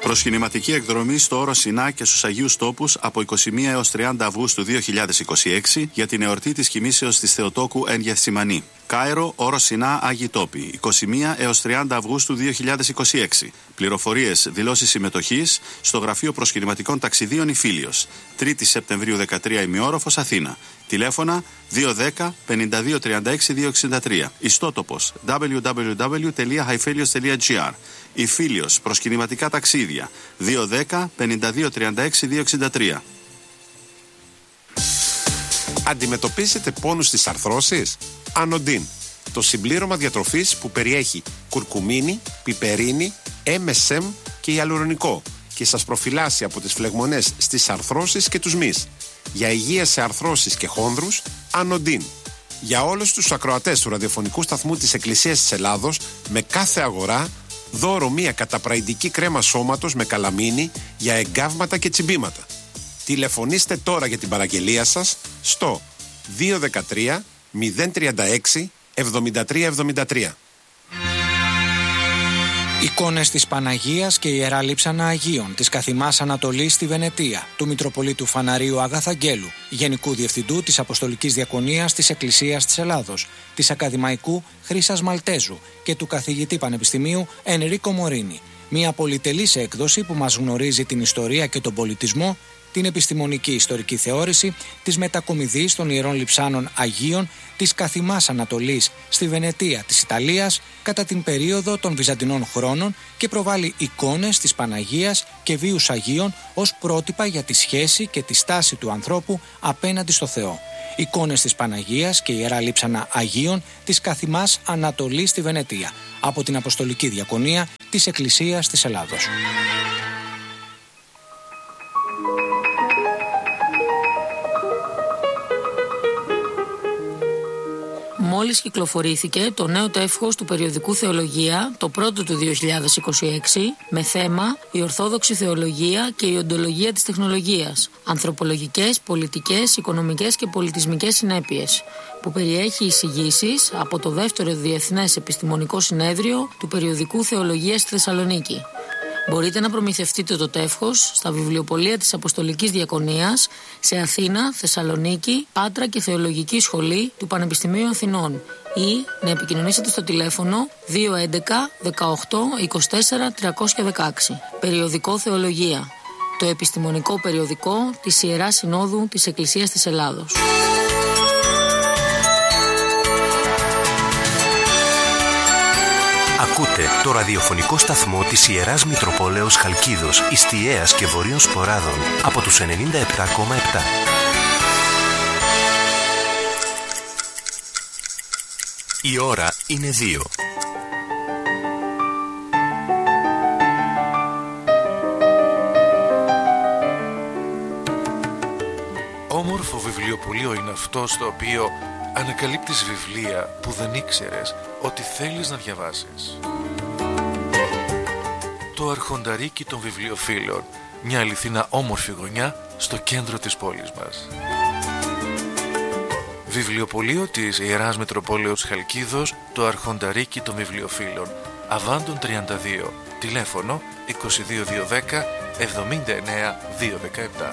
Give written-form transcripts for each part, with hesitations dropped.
Προσκυνηματική εκδρομή στο Όρο Σινά και στους Αγίους Τόπους από 21 έως 30 Αυγούστου 2026 για την εορτή της κοιμήσεως της Θεοτόκου εν Γεθσιμανή. Κάιρο, Όρο Σινά, Άγιοι Τόποι, 21 έως 30 Αυγούστου 2026. Πληροφορίες, δηλώσεις συμμετοχής στο Γραφείο Προσκυνηματικών Ταξιδίων Ιφίλιος. 3η Σεπτεμβρίου 13 ημιόροφος, Αθήνα. Τηλέφωνα 210 52 36 263. Ιστότοπος www.haifelios.gr. Ιφίλιος, προσκυνηματικά ταξίδια 210 52 36 263. Αντιμετωπίζετε πόνους στις αρθρώσεις? Ανοντίν, το συμπλήρωμα διατροφής που περιέχει κουρκουμίνη, πιπερίνη, MSM και ιαλουρονικό και σας προφυλάσσει από τις φλεγμονές στις αρθρώσεις και τους μυς. Για υγεία σε αρθρώσεις και χόνδρους, Ανοντίν. Για όλους τους ακροατές του ραδιοφωνικού σταθμού της Εκκλησίας της Ελλάδος, με κάθε αγορά, δώρο μία καταπραϊντική κρέμα σώματος με καλαμίνη για εγκάβματα και τσιμπήματα. Τηλεφωνήστε τώρα για την παραγγελία σας στο 213 036 7373. Εικόνες της Παναγίας και Ιερά Λείψανα Αγίων της Καθημάς Ανατολής στη Βενετία, του Μητροπολίτου Φαναρίου Αγαθαγγέλου, Γενικού Διευθυντού της Αποστολικής Διακονίας της Εκκλησίας της Ελλάδος, της Ακαδημαϊκού Χρύσας Μαλτέζου και του Καθηγητή Πανεπιστημίου Ενρίκο Μορίνη. Μια πολυτελής έκδοση που μας γνωρίζει την ιστορία και τον πολιτισμό, την επιστημονική ιστορική θεώρηση της μετακομιδής των Ιερών Λειψάνων Αγίων της Καθημάς Ανατολής στη Βενετία της Ιταλίας κατά την περίοδο των Βυζαντινών χρόνων και προβάλλει εικόνες της Παναγίας και βίους Αγίων ως πρότυπα για τη σχέση και τη στάση του ανθρώπου απέναντι στο Θεό. Εικόνες της Παναγίας και Ιερά Λείψανα Αγίων της Καθημάς Ανατολής στη Βενετία από την Αποστολική Διακονία της Εκκλησίας της Ελλάδος. Μόλις κυκλοφορήθηκε το νέο τεύχος του περιοδικού Θεολογία, το πρώτο του 2026, με θέμα «Η Ορθόδοξη Θεολογία και η Οντολογία της Τεχνολογίας. Ανθρωπολογικές, πολιτικές, οικονομικές και πολιτισμικές συνέπειες», που περιέχει εισηγήσεις από το δεύτερο Διεθνές Επιστημονικό Συνέδριο του περιοδικού Θεολογία στη Θεσσαλονίκη. Μπορείτε να προμηθευτείτε το τεύχος στα βιβλιοπωλεία της Αποστολικής Διακονίας σε Αθήνα, Θεσσαλονίκη, Πάτρα και Θεολογική Σχολή του Πανεπιστημίου Αθηνών ή να επικοινωνήσετε στο τηλέφωνο 211 18 24 316. Περιοδικό Θεολογία, το επιστημονικό περιοδικό της Ιεράς Συνόδου της Εκκλησίας της Ελλάδος. Ακούτε το ραδιοφωνικό σταθμό της Ιεράς Μητροπόλεως Χαλκίδος, Ιστιαίας και Βορείων Σποράδων από τους 97,7. Η ώρα είναι 2. Όμορφο βιβλιοπωλείο είναι αυτό στο οποίο ανακαλύπτεις βιβλία που δεν ήξερες ότι θέλεις να διαβάσεις. Το αρχονταρίκι των βιβλιοφίλων, μια αληθινά όμορφη γωνιά στο κέντρο της πόλης μας. Βιβλιοπωλείο της Ιεράς Μητροπόλεως Χαλκίδος, το αρχονταρίκι των βιβλιοφίλων, Αβάντων 32, τηλέφωνο 22210 79 217.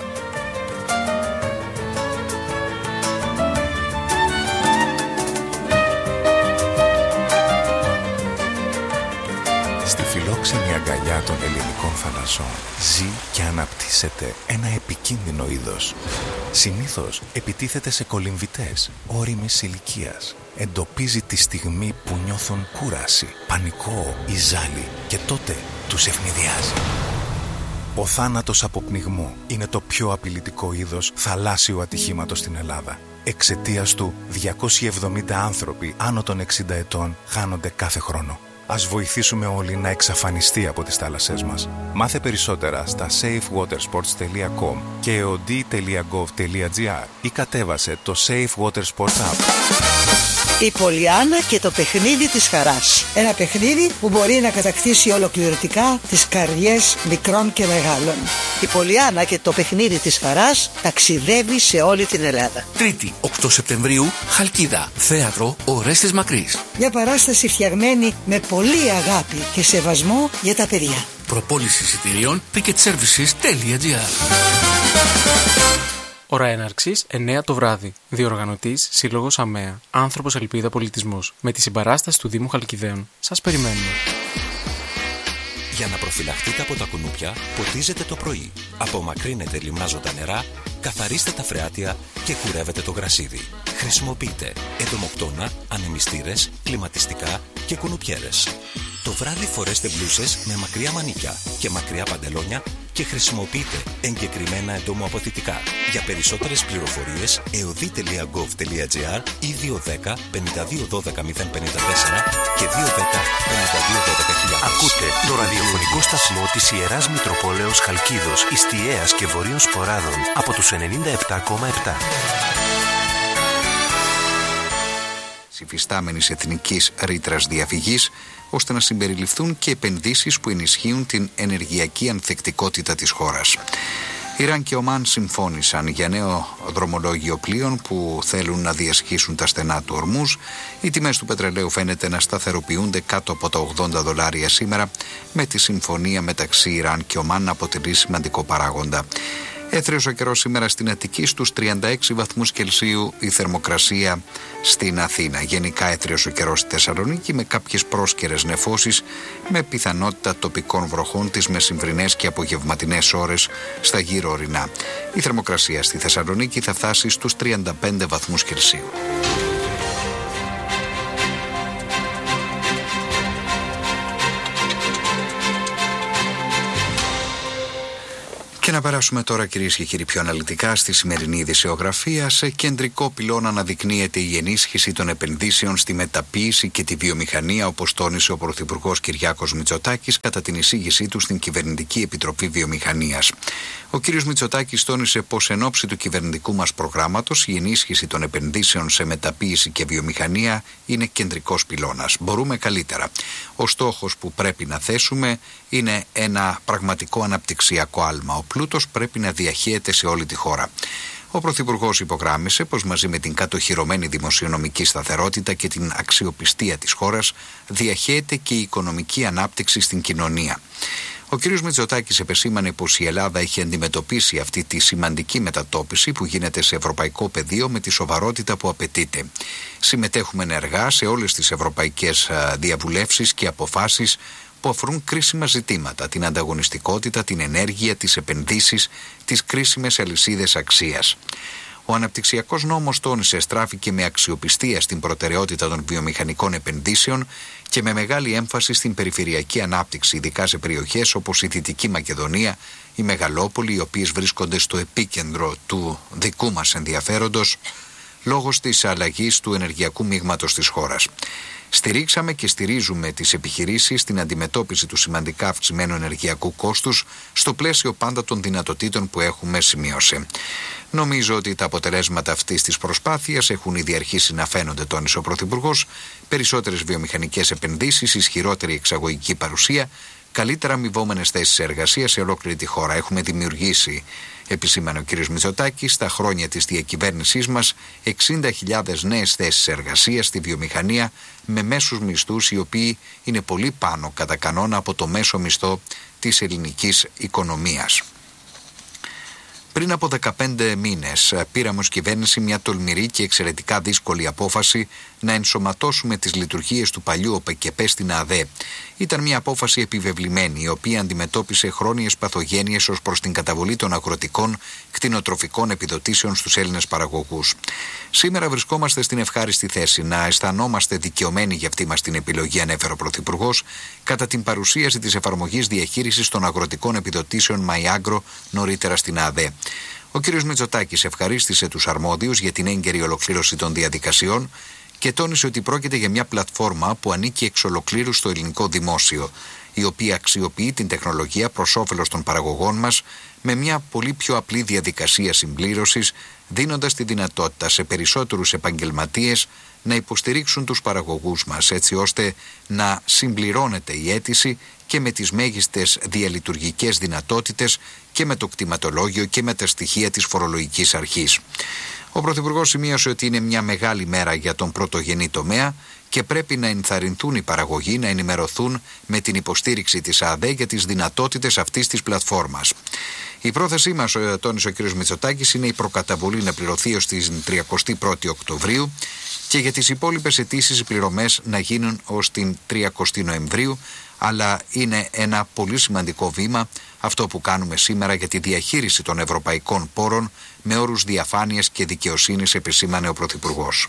Στη φιλόξενη αγκαλιά των ελληνικών θαλασσών ζει και αναπτύσσεται ένα επικίνδυνο είδος. Συνήθως επιτίθεται σε κολυμβητές ώριμης ηλικίας. Εντοπίζει τη στιγμή που νιώθουν κούραση, πανικό ή ζάλι και τότε τους ευνηδιάζει. Ο θάνατος από πνιγμό είναι το πιο απειλητικό είδος θαλάσσιου ατυχήματος στην Ελλάδα. Εξαιτίας του 270 άνθρωποι άνω των 60 ετών χάνονται κάθε χρόνο. Ας βοηθήσουμε όλοι να εξαφανιστεί από τις θάλασσές μας. Μάθε περισσότερα στα safewatersports.com και eod.gov.gr ή κατέβασε το Safe Water Sport App. Η Πολιάννα και το παιχνίδι της χαράς. Ένα παιχνίδι που μπορεί να κατακτήσει ολοκληρωτικά τις καρδιές μικρών και μεγάλων. Η Πολιάννα και το παιχνίδι της χαράς ταξιδεύει σε όλη την Ελλάδα. Τρίτη, 8 Σεπτεμβρίου, Χαλκίδα, θέατρο Ορέστης Μακρύς. Μια παράσταση φτιαγμένη με πολύ αγάπη και σεβασμό για τα παιδιά. Προπόληση εισιτηρίων ticketservices.gr. Ώρα έναρξης 9 το βράδυ. Διοργανωτής Σύλλογος ΑΜΕΑ. Άνθρωπος Ελπίδα Πολιτισμός. Με τη συμπαράσταση του Δήμου Χαλκιδαίων. Σας περιμένουμε. Για να προφυλαχτείτε από τα κουνούπια, ποτίζετε το πρωί. Απομακρύνετε λιμνάζοντα νερά, καθαρίστε τα φρεάτια και κουρεύετε το γρασίδι. Χρησιμοποιείτε εντομοκτώνα, ανεμιστήρες, κλιματιστικά και κουνουπιέρες. Το βράδυ φορέστε μπλούσες με μακριά μανίκια και μακριά παντελόνια και χρησιμοποιείτε εγκεκριμένα εντομοαποθητικά. Για περισσότερες πληροφορίες eodi.gov.gr ή 210 52 12 054 και 210 52 12 000. Ακούτε το ραδιοφωνικό σταθμό της Ιεράς Μητροπόλεως Χαλκίδος, Ιστιαίας και Βορείων Σποράδων από τους 97,7. Υφιστάμενης εθνικής ρήτρας διαφυγής, ώστε να συμπεριληφθούν και επενδύσεις που ενισχύουν την ενεργειακή ανθεκτικότητα της χώρας. Ιράν και Ομάν συμφώνησαν για νέο δρομολόγιο πλοίων που θέλουν να διασχίσουν τα στενά του Ορμούζ. Οι τιμές του πετρελαίου φαίνεται να σταθεροποιούνται κάτω από τα $80 σήμερα, με τη συμφωνία μεταξύ Ιράν και Ομάν να αποτελεί σημαντικό παράγοντα. Έθριος ο καιρός σήμερα στην Αττική, στους 36 βαθμούς Κελσίου η θερμοκρασία στην Αθήνα. Γενικά έθριος ο καιρός στη Θεσσαλονίκη με κάποιες πρόσκαιρες νεφώσεις, με πιθανότητα τοπικών βροχών τις μεσημβρινές και απογευματινές ώρες στα γύρω ορεινά. Η θερμοκρασία στη Θεσσαλονίκη θα φτάσει στους 35 βαθμούς Κελσίου. Και να περάσουμε τώρα, κυρίες και κύριοι, πιο αναλυτικά στη σημερινή ειδησεογραφία. Σε κεντρικό πυλώνα αναδεικνύεται η ενίσχυση των επενδύσεων στη μεταποίηση και τη βιομηχανία, όπως τόνισε ο Πρωθυπουργός Κυριάκος Μητσοτάκης κατά την εισήγησή του στην Κυβερνητική Επιτροπή Βιομηχανίας. Ο κ. Μητσοτάκης τόνισε πως εν ώψη του κυβερνητικού μας προγράμματος η ενίσχυση των επενδύσεων σε μεταποίηση και βιομηχανία είναι κεντρικός πυλώνας. Μπορούμε καλύτερα. Ο στόχος που πρέπει να θέσουμε είναι ένα πραγματικό αναπτυξιακό άλμα. Ο πλούτος πρέπει να διαχέεται σε όλη τη χώρα. Ο Πρωθυπουργός υπογράμμισε πως μαζί με την κατοχυρωμένη δημοσιονομική σταθερότητα και την αξιοπιστία της χώρας διαχέεται και η οικονομική ανάπτυξη στην κοινωνία. Ο κ. Μητσοτάκης επεσήμανε πως η Ελλάδα έχει αντιμετωπίσει αυτή τη σημαντική μετατόπιση που γίνεται σε ευρωπαϊκό πεδίο με τη σοβαρότητα που απαιτείται. Συμμετέχουμε ενεργά σε όλες τις ευρωπαϊκές διαβουλεύσεις και αποφάσεις που αφορούν κρίσιμα ζητήματα, την ανταγωνιστικότητα, την ενέργεια, τις επενδύσεις, τις κρίσιμες αλυσίδες αξίας. Ο αναπτυξιακός νόμος, τόνισε, στράφηκε με αξιοπιστία στην προτεραιότητα των βιομηχανικών επενδύσεων και με μεγάλη έμφαση στην περιφερειακή ανάπτυξη, ειδικά σε περιοχές όπως η Δυτική Μακεδονία, η Μεγαλόπολη, οι οποίες βρίσκονται στο επίκεντρο του δικού μας ενδιαφέροντος λόγω της αλλαγής του ενεργειακού μείγματος της χώρας. Στηρίξαμε και στηρίζουμε τις επιχειρήσεις στην αντιμετώπιση του σημαντικά αυξημένου ενεργειακού κόστους στο πλαίσιο πάντα των δυνατοτήτων που έχουμε, σημείωσε. Νομίζω ότι τα αποτελέσματα αυτής της προσπάθειας έχουν ήδη αρχίσει να φαίνονται, τόνισε ο Πρωθυπουργός. Περισσότερες βιομηχανικές επενδύσεις, ισχυρότερη εξαγωγική παρουσία, καλύτερα αμοιβόμενες θέσεις εργασίας σε ολόκληρη τη χώρα. Έχουμε δημιουργήσει, επισήμανε ο κ. Μητσοτάκης, στα χρόνια της διακυβέρνησής μας 60.000 νέες θέσεις εργασίας στη βιομηχανία με μέσους μισθούς οι οποίοι είναι πολύ πάνω κατά κανόνα από το μέσο μισθό της ελληνικής οικονομίας. Πριν από 15 μήνες πήραμε ως κυβέρνηση μια τολμηρή και εξαιρετικά δύσκολη απόφαση να ενσωματώσουμε τις λειτουργίες του παλιού ΟΠΕΚΕΠΕ στην ΑΔΕ. Ήταν μια απόφαση επιβεβλημένη, η οποία αντιμετώπισε χρόνιες παθογένειες ως προς την καταβολή των αγροτικών κτηνοτροφικών επιδοτήσεων στους Έλληνες παραγωγούς. Σήμερα βρισκόμαστε στην ευχάριστη θέση να αισθανόμαστε δικαιωμένοι για αυτή μας την επιλογή, ανέφερε ο Πρωθυπουργός κατά την παρουσίαση της εφαρμογής διαχείρισης των αγροτικών επιδοτήσεων ΜΑΙΑΓΡΟ νωρίτερα στην ΑΔΕ. Ο κ. Μητσοτάκης ευχαρίστησε τους αρμόδιους για την έγκαιρη ολοκλήρωση των διαδικασιών και τόνισε ότι πρόκειται για μια πλατφόρμα που ανήκει εξ ολοκλήρου στο ελληνικό δημόσιο, η οποία αξιοποιεί την τεχνολογία προς όφελος των παραγωγών μας με μια πολύ πιο απλή διαδικασία συμπλήρωσης, δίνοντας τη δυνατότητα σε περισσότερους επαγγελματίες να υποστηρίξουν τους παραγωγούς μας, έτσι ώστε να συμπληρώνεται η αίτηση και με τις μέγιστες διαλειτουργικές δυνατότητες και με το κτηματολόγιο και με τα στοιχεία της φορολογικής αρχής. Ο Πρωθυπουργός σημείωσε ότι είναι μια μεγάλη μέρα για τον πρωτογενή τομέα και πρέπει να ενθαρρυνθούν οι παραγωγοί να ενημερωθούν με την υποστήριξη της ΑΔΕ για τις δυνατότητες αυτής της πλατφόρμας. Η πρόθεσή μας, τόνισε ο κ. Μητσοτάκης, είναι η προκαταβολή να πληρωθεί ως την 31η Οκτωβρίου και για τις υπόλοιπες αιτήσεις οι πληρωμές να γίνουν ως την 30η Νοεμβρίου, αλλά είναι ένα πολύ σημαντικό βήμα αυτό που κάνουμε σήμερα για τη διαχείριση των ευρωπαϊκών πόρων με όρους διαφάνειας και δικαιοσύνης, επισήμανε ο Πρωθυπουργός.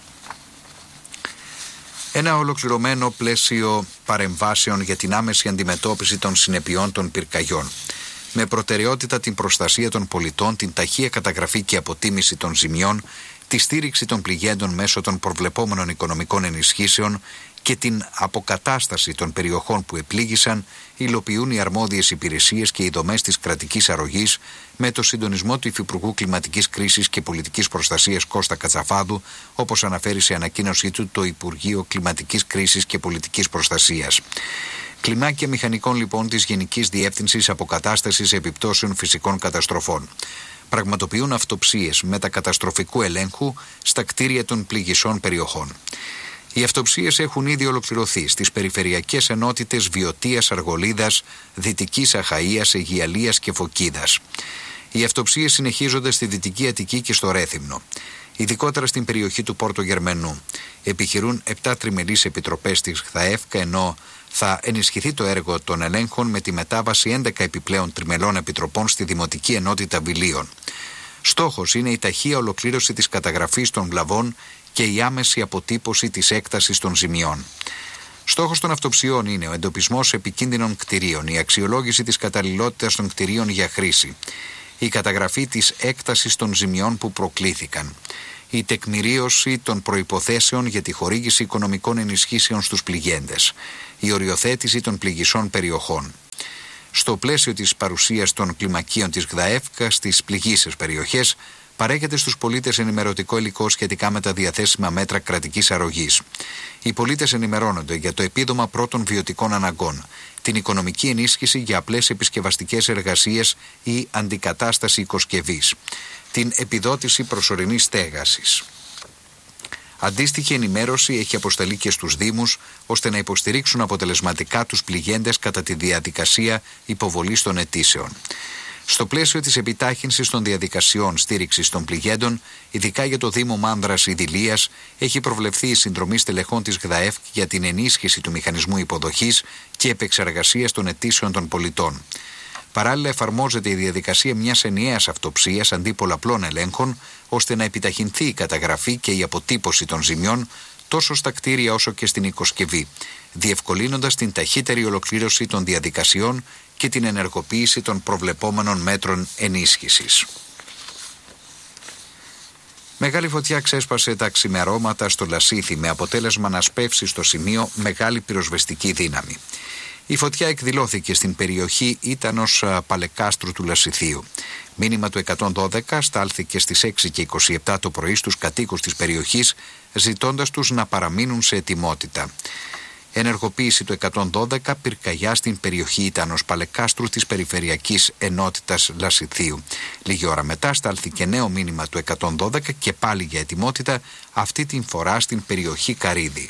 Ένα ολοκληρωμένο πλαίσιο παρεμβάσεων για την άμεση αντιμετώπιση των συνεπειών των πυρκαγιών, με προτεραιότητα την προστασία των πολιτών, την ταχεία καταγραφή και αποτίμηση των ζημιών, τη στήριξη των πληγέντων μέσω των προβλεπόμενων οικονομικών ενισχύσεων και την αποκατάσταση των περιοχών που επλήγησαν, υλοποιούν οι αρμόδιες υπηρεσίες και οι δομές της κρατικής αρρωγής με το συντονισμό του Υφυπουργού Κλιματικής Κρίσης και Πολιτικής Προστασίας Κώστα Κατσαφάδου, όπως αναφέρει σε ανακοίνωσή του το Υπουργείο Κλιματικής Κρίσης και Πολιτικής Προστασίας. Κλιμάκια μηχανικών λοιπόν της Γενικής Διεύθυνσης Αποκατάστασης Επιπτώσεων Φυσικών Καταστροφών πραγματοποιούν αυτοψίες μετακαταστροφικού ελέγχου στα κτίρια των πληγισσών περιοχών. Οι αυτοψίες έχουν ήδη ολοκληρωθεί στις περιφερειακές ενότητες Βιωτίας, Αργολίδας, Δυτικής Αχαΐας, Αιγιαλίας και Φωκίδας. Οι αυτοψίες συνεχίζονται στη Δυτική Αττική και στο Ρέθυμνο, ειδικότερα στην περιοχή του Πόρτο Γερμενού. Επιχειρούν 7 τριμελείς επιτροπές της ΓΔΑΕΦΚΑ, ενώ θα ενισχυθεί το έργο των ελέγχων με τη μετάβαση 11 επιπλέον τριμελών επιτροπών στη Δημοτική Ενότητα Βιλίων. Στόχος είναι η ταχεία ολοκλήρωση της καταγραφής των βλαβών και η άμεση αποτύπωση της έκτασης των ζημιών. Στόχος των αυτοψιών είναι ο εντοπισμός επικίνδυνων κτηρίων, η αξιολόγηση της καταλληλότητας των κτηρίων για χρήση, η καταγραφή της έκτασης των ζημιών που προκλήθηκαν, η τεκμηρίωση των προϋποθέσεων για τη χορήγηση οικονομικών ενισχύσεων στους πληγέντες, η οριοθέτηση των πληγισσών περιοχών. Στο πλαίσιο της παρουσίας των κλιμακίων της ΓΔΑΕΦΚΑ στις πληγείσες περιοχές, παρέχεται στους πολίτες ενημερωτικό υλικό σχετικά με τα διαθέσιμα μέτρα κρατικής αρρωγής. Οι πολίτες ενημερώνονται για το επίδομα πρώτων βιωτικών αναγκών, την οικονομική ενίσχυση για απλές επισκευαστικές εργασίες ή αντικατάσταση οικοσκευής, την επιδότηση προσωρινής στέγασης. Αντίστοιχη ενημέρωση έχει αποσταλεί και στους Δήμους, ώστε να υποστηρίξουν αποτελεσματικά τους πληγέντες κατά τη διαδικασία υποβολής των αιτήσεων. Στο πλαίσιο της επιτάχυνσης των διαδικασιών στήριξης των πληγέντων, ειδικά για το Δήμο Μάνδρας Ιδηλίας, έχει προβλεφθεί η συνδρομή στελεχών της ΓΔΑΕΦΚ για την ενίσχυση του μηχανισμού υποδοχής και επεξεργασίας των αιτήσεων των πολιτών. Παράλληλα, εφαρμόζεται η διαδικασία μιας ενιαίας αυτοψίας αντί πολλαπλών ελέγχων, ώστε να επιταχυνθεί η καταγραφή και η αποτύπωση των ζημιών τόσο στα κτίρια όσο και στην οικοσκευή, διευκολύνοντας την ταχύτερη ολοκλήρωση των διαδικασιών και την ενεργοποίηση των προβλεπόμενων μέτρων ενίσχυσης. Μεγάλη φωτιά ξέσπασε τα ξημερώματα στο Λασίθι με αποτέλεσμα να σπεύσει στο σημείο μεγάλη πυροσβεστική δύναμη. Η φωτιά εκδηλώθηκε στην περιοχή Ήτανος Παλεκάστρου του Λασιθίου. Μήνυμα του 112 στάλθηκε στις 6:27 το πρωί στους κατοίκους της περιοχής, ζητώντας τους να παραμείνουν σε ετοιμότητα. Ενεργοποίηση του 112 πυρκαγιά στην περιοχή Ήτανος Παλεκάστρου της Περιφερειακής Ενότητας Λασιθίου. Λίγη ώρα μετά στάλθηκε νέο μήνυμα του 112 και πάλι για ετοιμότητα, αυτή την φορά στην περιοχή Καρύδη.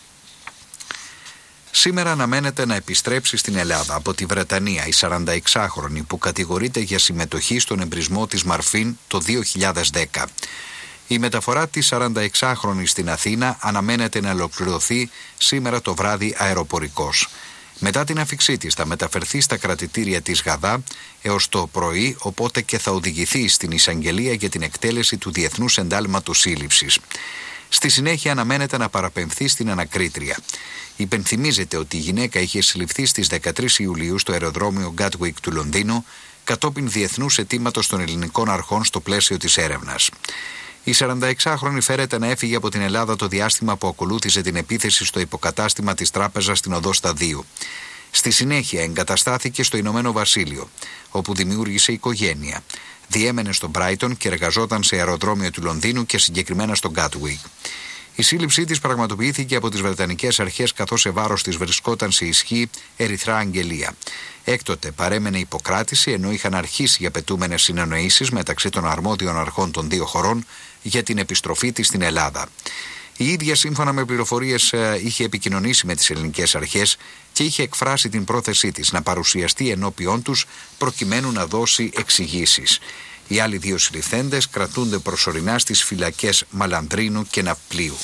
Σήμερα αναμένεται να επιστρέψει στην Ελλάδα από τη Βρετανία η 46χρονη που κατηγορείται για συμμετοχή στον εμπρισμό της Μαρφίν το 2010. Η μεταφορά της 46χρονης στην Αθήνα αναμένεται να ολοκληρωθεί σήμερα το βράδυ αεροπορικός. Μετά την αφιξή της θα μεταφερθεί στα κρατητήρια της Γαδά έως το πρωί, οπότε και θα οδηγηθεί στην εισαγγελία για την εκτέλεση του Διεθνούς Εντάλματος Σύλληψης. Στη συνέχεια αναμένεται να παραπεμφθεί στην ανακρίτρια. Υπενθυμίζεται ότι η γυναίκα είχε συλληφθεί στις 13 Ιουλίου στο αεροδρόμιο Gatwick του Λονδίνου κατόπιν διεθνούς αιτήματος των ελληνικών αρχών στο πλαίσιο της έρευνας. Η 46χρονη φέρεται να έφυγε από την Ελλάδα το διάστημα που ακολούθησε την επίθεση στο υποκατάστημα της τράπεζας στην οδό Σταδίου. Στη συνέχεια εγκαταστάθηκε στο Ηνωμένο Βασίλειο, όπου δημιούργησε οικογένεια. Διέμενε στο Μπράιτον και εργαζόταν σε αεροδρόμιο του Λονδίνου και συγκεκριμένα στο Gatwick. Η σύλληψή της πραγματοποιήθηκε από τις Βρετανικές αρχές, καθώς σε βάρος της βρισκόταν σε ισχύ ερυθρά αγγελία. Έκτοτε παρέμενε υποκράτηση, ενώ είχαν αρχίσει οι απαιτούμενες συνεννοήσεις μεταξύ των αρμόδιων αρχών των δύο χωρών για την επιστροφή της στην Ελλάδα. Η ίδια, σύμφωνα με πληροφορίες, είχε επικοινωνήσει με τις ελληνικές αρχές και είχε εκφράσει την πρόθεσή της να παρουσιαστεί ενώπιόν τους προκειμένου να δώσει εξηγήσεις. Οι άλλοι δύο συλληφθέντες κρατούνται προσωρινά στις φυλακές Μαλανδρίνου και Ναυπλίου.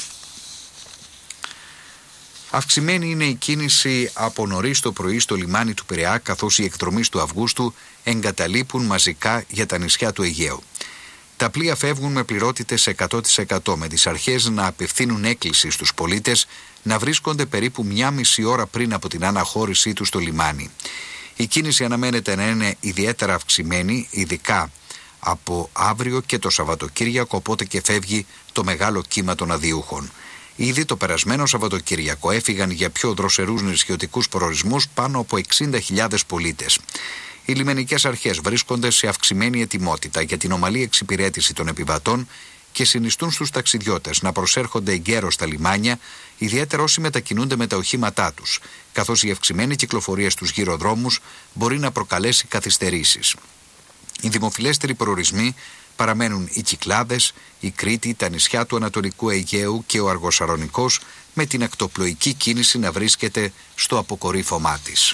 Αυξημένη είναι η κίνηση από νωρίς το πρωί στο λιμάνι του Πειραιά, καθώς οι εκδρομείς του Αυγούστου εγκαταλείπουν μαζικά για τα νησιά του Αιγαίου. Τα πλοία φεύγουν με πληρότητες 100%, με τις αρχές να απευθύνουν έκκληση στους πολίτες να βρίσκονται περίπου 1,5 ώρα πριν από την αναχώρησή τους στο λιμάνι. Η κίνηση αναμένεται να είναι ιδιαίτερα αυξημένη, ειδικά από αύριο και το Σαββατοκύριακο, οπότε και φεύγει το μεγάλο κύμα των αδειούχων. Ήδη το περασμένο Σαββατοκύριακο έφυγαν για πιο δροσερούς νησιωτικούς προορισμούς πάνω από 60.000 πολίτες. Οι λιμενικές αρχές βρίσκονται σε αυξημένη ετοιμότητα για την ομαλή εξυπηρέτηση των επιβατών και συνιστούν στους ταξιδιώτες να προσέρχονται εγκαίρως στα λιμάνια, ιδιαίτερα όσοι μετακινούνται με τα οχήματά τους, καθώς η αυξημένη κυκλοφορία στους γυροδρόμους μπορεί να προκαλέσει καθυστερήσεις. Οι δημοφιλέστεροι προορισμοί παραμένουν οι Κυκλάδες, η Κρήτη, τα νησιά του Ανατολικού Αιγαίου και ο Αργοσαρονικός, με την ακτοπλοϊκή κίνηση να βρίσκεται στο αποκορύφωμά της.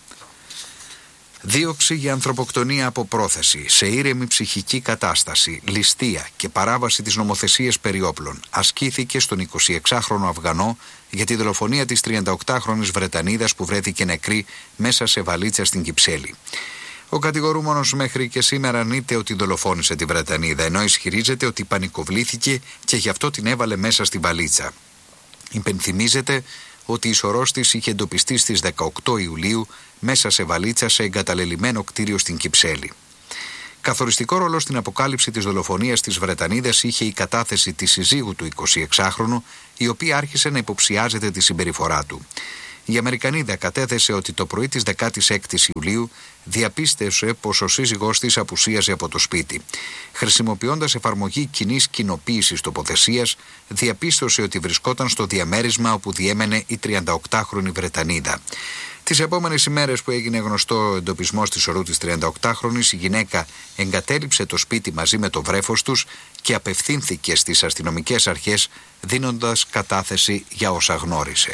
Δίωξη για ανθρωποκτονία από πρόθεση, σε ήρεμη ψυχική κατάσταση, ληστεία και παράβαση της νομοθεσίας περί όπλων ασκήθηκε στον 26χρονο Αφγανό για τη δολοφονία της 38χρονης Βρετανίδας που βρέθηκε νεκρή μέσα σε βαλίτσα στην Κυψέλη. Ο κατηγορούμενος μέχρι και σήμερα αρνείται ότι δολοφόνησε τη Βρετανίδα, ενώ ισχυρίζεται ότι πανικοβλήθηκε και γι' αυτό την έβαλε μέσα στη βαλίτσα. Υπενθυμίζεται ότι η σωρός της είχε εντοπιστεί στις 18 Ιουλίου μέσα σε βαλίτσα σε εγκαταλελειμμένο κτίριο στην Κυψέλη. Καθοριστικό ρόλο στην αποκάλυψη της δολοφονίας της Βρετανίδας είχε η κατάθεση της συζύγου του 26χρονου, η οποία άρχισε να υποψιάζεται τη συμπεριφορά του. Η Αμερικανίδα κατέθεσε ότι το πρωί της 16ης Ιουλίου διαπίστευσε πως ο σύζυγός της απουσίαζε από το σπίτι. Χρησιμοποιώντας εφαρμογή κοινής κοινοποίησης τοποθεσίας, διαπίστωσε ότι βρισκόταν στο διαμέρισμα όπου διέμενε η 38χρονη Βρετανίδα. Τις επόμενες ημέρες που έγινε γνωστό ο εντοπισμός της ορού της 38χρονης, η γυναίκα εγκατέλειψε το σπίτι μαζί με το βρέφος τους και απευθύνθηκε στις αστυνομικές αρχές δίνοντας κατάθεση για όσα γνώρισε.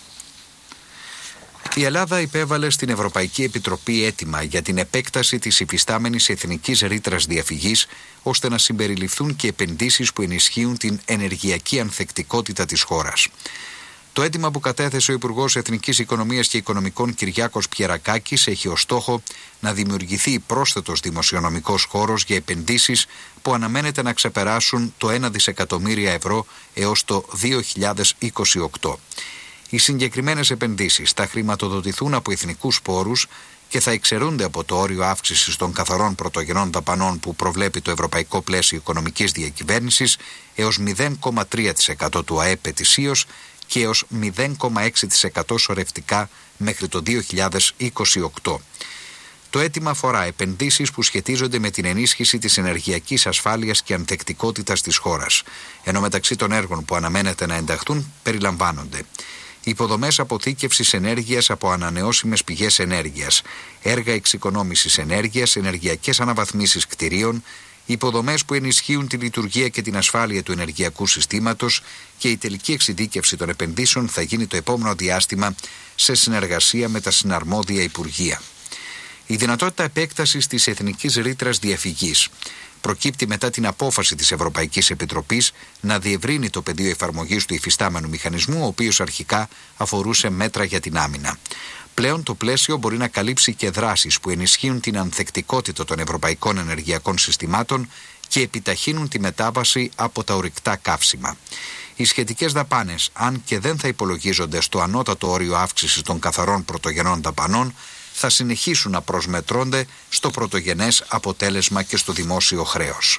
Η Ελλάδα υπέβαλε στην Ευρωπαϊκή Επιτροπή αίτημα για την επέκταση της υφιστάμενης εθνικής ρήτρας διαφυγής, ώστε να συμπεριληφθούν και επενδύσεις που ενισχύουν την ενεργειακή ανθεκτικότητα της χώρας. Το αίτημα που κατέθεσε ο Υπουργός Εθνικής Οικονομίας και Οικονομικών Κυριάκος Πιερακάκης έχει ως στόχο να δημιουργηθεί πρόσθετος δημοσιονομικός χώρος για επενδύσεις που αναμένεται να ξεπεράσουν το 1 δισεκατομμύρια ευρώ έως το 2028. Οι συγκεκριμένες επενδύσεις θα χρηματοδοτηθούν από εθνικούς πόρους και θα εξαιρούνται από το όριο αύξησης των καθαρών πρωτογενών δαπανών που προβλέπει το Ευρωπαϊκό Πλαίσιο Οικονομικής Διακυβέρνησης έως 0,3% του ΑΕΠ ετησίως και έως 0,6% σωρευτικά μέχρι το 2028. Το αίτημα αφορά επενδύσεις που σχετίζονται με την ενίσχυση της ενεργειακής ασφάλειας και ανθεκτικότητας της χώρας, ενώ μεταξύ των έργων που αναμένεται να ενταχθούν περιλαμβάνονται υποδομές αποθήκευσης ενέργειας από ανανεώσιμες πηγές ενέργειας, έργα εξοικονόμησης ενέργειας, ενεργειακές αναβαθμίσεις κτηρίων, υποδομές που ενισχύουν τη λειτουργία και την ασφάλεια του ενεργειακού συστήματος και η τελική εξειδίκευση των επενδύσεων θα γίνει το επόμενο διάστημα σε συνεργασία με τα συναρμόδια Υπουργεία. Η δυνατότητα επέκτασης της εθνικής ρήτρας διαφυγής προκύπτει μετά την απόφαση της Ευρωπαϊκής Επιτροπής να διευρύνει το πεδίο εφαρμογής του υφιστάμενου μηχανισμού, ο οποίος αρχικά αφορούσε μέτρα για την άμυνα. Πλέον το πλαίσιο μπορεί να καλύψει και δράσεις που ενισχύουν την ανθεκτικότητα των ευρωπαϊκών ενεργειακών συστημάτων και επιταχύνουν τη μετάβαση από τα ορυκτά καύσιμα. Οι σχετικές δαπάνες, αν και δεν θα υπολογίζονται στο ανώτατο όριο αύξησης των καθαρών πρωτογενών δαπανών, θα συνεχίσουν να προσμετρώνται στο πρωτογενές αποτέλεσμα και στο δημόσιο χρέος.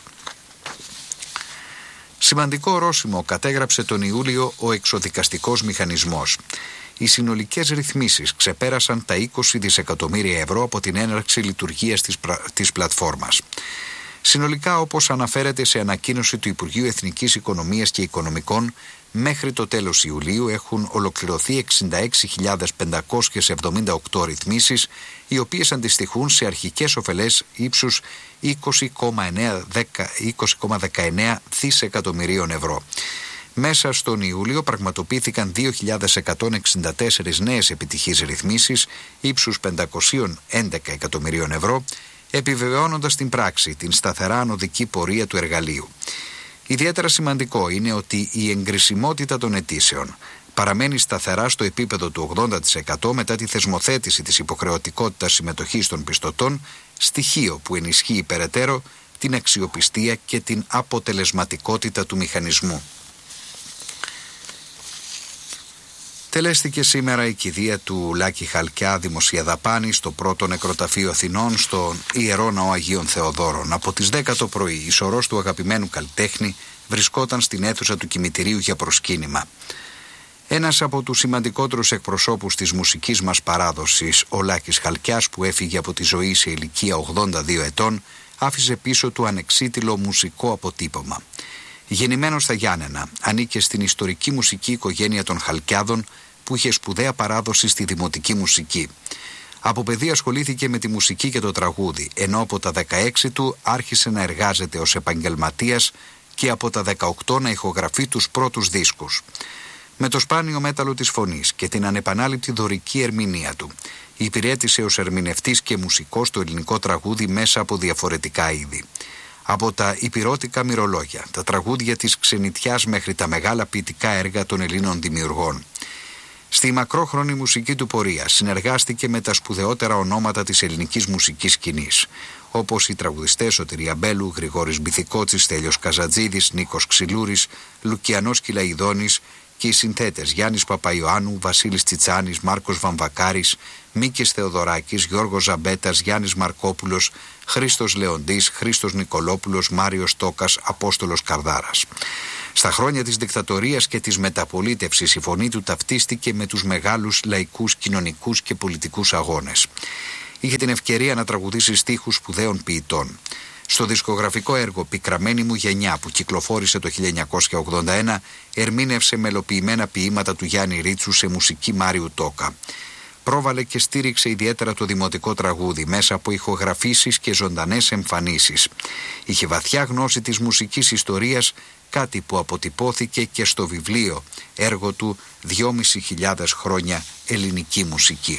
Σημαντικό ορόσημο κατέγραψε τον Ιούλιο ο εξοδικαστικός μηχανισμός. Οι συνολικές ρυθμίσεις ξεπέρασαν τα 20 δισεκατομμύρια ευρώ από την έναρξη λειτουργίας της πλατφόρμας. Συνολικά, όπως αναφέρεται σε ανακοίνωση του Υπουργείου Εθνικής Οικονομίας και Οικονομικών, μέχρι το τέλος Ιουλίου έχουν ολοκληρωθεί 66.578 ρυθμίσεις, οι οποίες αντιστοιχούν σε αρχικές ωφελές ύψους 20,19 δισεκατομμυρίων ευρώ. Μέσα στον Ιούλιο πραγματοποιήθηκαν 2.164 νέες επιτυχείς ρυθμίσεις ύψους 511 εκατομμυρίων ευρώ, επιβεβαιώνοντας στην πράξη την σταθερά ανωδική πορεία του εργαλείου. Ιδιαίτερα σημαντικό είναι ότι η εγκρισιμότητα των αιτήσεων παραμένει σταθερά στο επίπεδο του 80% μετά τη θεσμοθέτηση της υποχρεωτικότητας συμμετοχής των πιστωτών, στοιχείο που ενισχύει περαιτέρω την αξιοπιστία και την αποτελεσματικότητα του μηχανισμού. Τελέστηκε σήμερα η κηδεία του Λάκη Χαλκιά, δημοσία δαπάνη, στο πρώτο νεκροταφείο Αθηνών, στον Ιερό Ναό Αγίων Θεοδόρων. Από τις 10 το πρωί, η σωρός του αγαπημένου καλλιτέχνη βρισκόταν στην αίθουσα του κημητηρίου για προσκύνημα. Ένας από τους σημαντικότερους εκπροσώπους της μουσικής μας παράδοσης, ο Λάκης Χαλκιάς, που έφυγε από τη ζωή σε ηλικία 82 ετών, άφησε πίσω του ανεξίτηλο μουσικό αποτύπωμα. Γεννημένος στα Γιάννενα, ανήκε στην ιστορική μουσική οικογένεια των Χαλκιάδων, που είχε σπουδαία παράδοση στη δημοτική μουσική. Από παιδί ασχολήθηκε με τη μουσική και το τραγούδι, ενώ από τα 16 του άρχισε να εργάζεται ως επαγγελματίας και από τα 18 να ηχογραφεί τους πρώτους δίσκους. Με το σπάνιο μέταλλο της φωνής και την ανεπανάληπτη δωρική ερμηνεία του, υπηρέτησε ως ερμηνευτής και μουσικός στο ελληνικό τραγούδι μέσα από διαφορετικά είδη. Από τα υπηρώτικα μυρολόγια, τα τραγούδια της ξενιτιάς μέχρι τα μεγάλα ποιητικά έργα των Ελλήνων δημιουργών. Στη μακρόχρονη μουσική του πορεία συνεργάστηκε με τα σπουδαιότερα ονόματα της ελληνικής μουσικής σκηνής, όπως οι τραγουδιστές Σωτηρία Μπέλου, Γρηγόρης Μπιθικότσης, Στέλιος Καζατζίδης, Νίκος Ξυλούρης, Λουκιανός Κυλαϊδόνης και οι συνθέτες Γιάννης Παπαϊωάννου, Βασίλης Τσιτσάνης, Μάρκος Βαμβακάρης, Μίκης Θεοδωράκης, Γιώργος Ζαμπέτας, Γιάννης Μαρκόπουλος, Χρήστος Λεοντής, Χρήστος Νικολόπουλος, Μάριος Τόκας, Απόστολος Καρδάρας. Στα χρόνια της δικτατορίας και της μεταπολίτευσης η φωνή του ταυτίστηκε με τους μεγάλους λαϊκούς, κοινωνικούς και πολιτικούς αγώνες. Είχε την ευκαιρία να τραγουδήσει στίχους σπουδαίων ποιητών. Στο δισκογραφικό έργο «Πικραμένη μου γενιά» που κυκλοφόρησε το 1981, ερμήνευσε μελοποιημένα ποίηματα του Γιάννη Ρίτσου σε μουσική Μάριου Τόκα. Πρόβαλε και στήριξε ιδιαίτερα το δημοτικό τραγούδι μέσα από ηχογραφήσεις και ζωντανές εμφανίσεις. Είχε βαθιά γνώση της μουσικής ιστορίας, κάτι που αποτυπώθηκε και στο βιβλίο, έργο του «2.500 χρόνια ελληνική μουσική».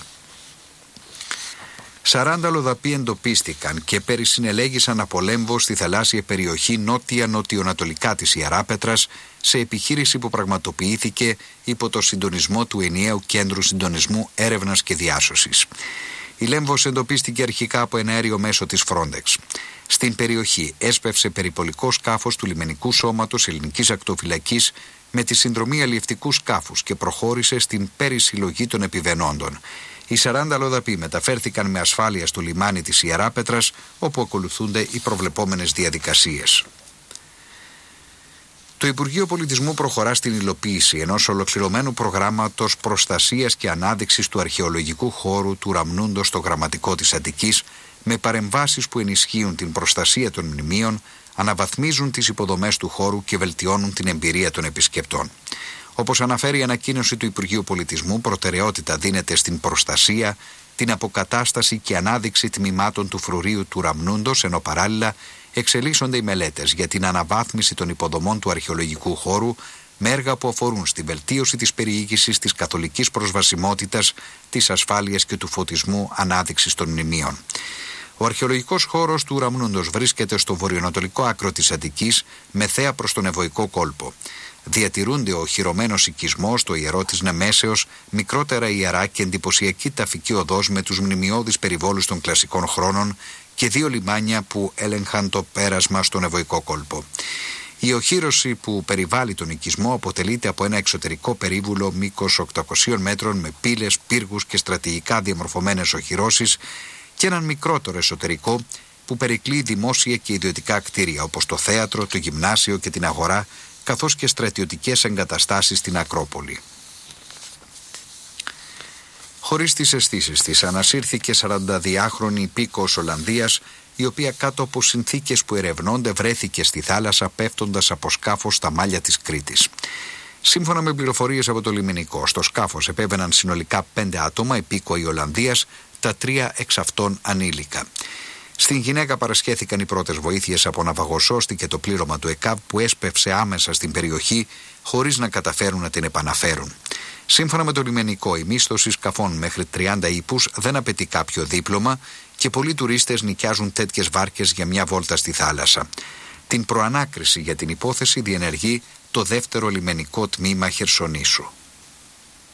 40 λοδαποί εντοπίστηκαν και περισυνελέγησαν από Λέμβο στη θαλάσσια περιοχή νότια-νοτιοανατολικά της Ιεράπετρας σε επιχείρηση που πραγματοποιήθηκε υπό το συντονισμό του Ενιαίου Κέντρου Συντονισμού Έρευνας και Διάσωσης. Η Λέμβος εντοπίστηκε αρχικά από ένα αέριο μέσο της Frontex. Στην περιοχή έσπευσε περιπολικό σκάφος του λιμενικού σώματος ελληνικής ακτοφυλακής με τη συνδρομή αλλιευτικού σκάφους και προχώρησε στην περισυλλογή των επιβαινόντων. Οι 40 λοδαποί μεταφέρθηκαν με ασφάλεια στο λιμάνι της Ιεράπετρας, όπου ακολουθούνται οι προβλεπόμενες διαδικασίες. Το Υπουργείο Πολιτισμού προχωρά στην υλοποίηση ενός ολοκληρωμένου προγράμματος προστασίας και ανάδειξης του αρχαιολογικού χώρου του Ραμνούντος στο γραμματικό της Αττικής, με παρεμβάσεις που ενισχύουν την προστασία των μνημείων, αναβαθμίζουν τις υποδομές του χώρου και βελτιώνουν την εμπειρία των επισκεπτών. Όπως αναφέρει η ανακοίνωση του Υπουργείου Πολιτισμού, προτεραιότητα δίνεται στην προστασία, την αποκατάσταση και ανάδειξη τμήματων του φρουρίου του Ραμνούντος, ενώ παράλληλα εξελίσσονται οι μελέτες για την αναβάθμιση των υποδομών του αρχαιολογικού χώρου, με έργα που αφορούν στη βελτίωση της περιοίκησης, της καθολικής προσβασιμότητας, της ασφάλειας και του φωτισμού ανάδειξης των μνημείων. Ο αρχαιολογικός χώρος του Ραμνούντος βρίσκεται στο βορειοανατολικό άκρο της Αττικής, με θέα προς τον Ευωικό κόλπο. Διατηρούνται ο οχυρωμένος οικισμός, το ιερό της Νεμέσεως, μικρότερα ιερά και εντυπωσιακή ταφική οδός με τους μνημειώδεις περιβόλους των κλασικών χρόνων και 2 λιμάνια που έλεγχαν το πέρασμα στον Ευωικό κόλπο. Η οχύρωση που περιβάλλει τον οικισμό αποτελείται από ένα εξωτερικό περίβουλο μήκος 800 μέτρων με πύλες, πύργους και στρατηγικά διαμορφωμένες οχυρώσεις και έναν μικρότερο εσωτερικό που περικλεί δημόσια και ιδιωτικά κτίρια όπως το θέατρο, το γυμνάσιο και την αγορά, καθώς και στρατιωτικές εγκαταστάσεις στην Ακρόπολη. Χωρίς τις αισθήσεις της, ανασύρθηκε 42χρονη υπήκοος Ολλανδίας η οποία κάτω από συνθήκες που ερευνώνται βρέθηκε στη θάλασσα πέφτοντας από σκάφος στα μάλια της Κρήτης. Σύμφωνα με πληροφορίες από το λιμενικό, στο σκάφος επέβαιναν συνολικά 5 άτομα υπήκοοι Ολλανδίας, τα 3 εξ αυτών ανήλικα. Στην γυναίκα παρασχέθηκαν οι πρώτες βοήθειες από ναυαγοσώστηκε το πλήρωμα του ΕΚΑΒ που έσπευσε άμεσα στην περιοχή χωρίς να καταφέρουν να την επαναφέρουν. Σύμφωνα με το λιμενικό, η μίσθωση σκαφών μέχρι 30 ύπους δεν απαιτεί κάποιο δίπλωμα και πολλοί τουρίστες νοικιάζουν τέτοιες βάρκες για μια βόλτα στη θάλασσα. Την προανάκριση για την υπόθεση διενεργεί το δεύτερο λιμενικό τμήμα Χερσονήσου.